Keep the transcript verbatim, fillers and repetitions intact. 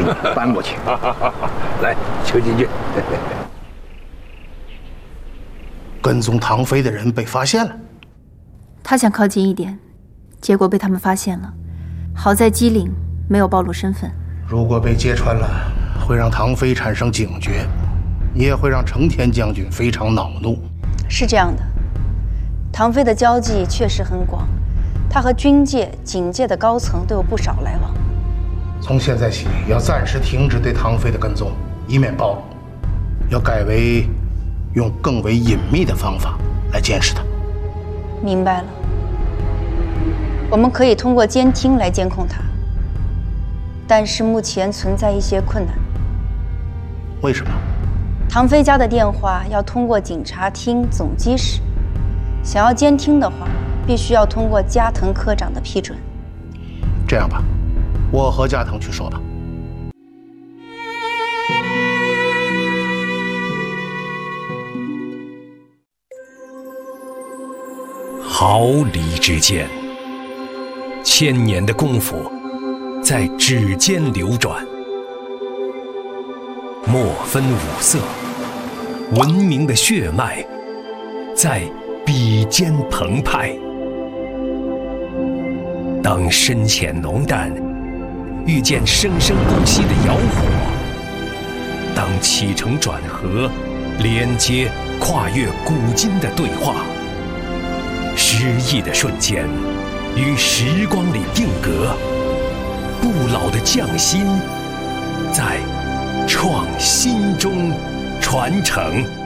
搬过去。来，请进去。 跟踪唐飞的人被发现了。 他想靠近一点，结果被他们发现了。好在机灵，没有暴露身份。 如果被揭穿了，会让唐飞产生警觉，也会让成田将军非常恼怒。 是这样的，唐飞的交际确实很广，他和军界、警界的高层都有不少来往。 从现在起，要暂时停止对唐飞的跟踪，以免暴露，要改为用更为隐秘的方法来监视他。 明白了，我们可以通过监听来监控他，但是目前存在一些困难。 为什么？ 唐飞家的电话要通过警察厅总机室，想要监听的话，必须要通过加藤科长的批准。 这样吧，我和加藤去说吧。 毫厘之间，千年的功夫在指尖流转，莫分五色，文明的血脉在笔尖澎湃。当深浅浓淡遇见生生不息的窑火，当起承转合连接跨越古今的对话，诗意的瞬间于时光里定格，不老的匠心在创新中传承。